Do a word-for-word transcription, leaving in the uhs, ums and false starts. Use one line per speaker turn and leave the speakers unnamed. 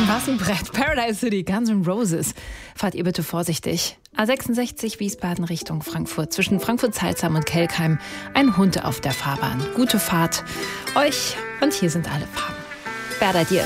Was ein Brett. Paradise City, Guns N' Roses. Fahrt ihr bitte vorsichtig. A sechsundsechzig Wiesbaden Richtung Frankfurt. Zwischen Frankfurt-Salzheim und Kelkheim. Ein Hund auf der Fahrbahn. Gute Fahrt. Euch und hier sind alle Farben. Bad Ideas.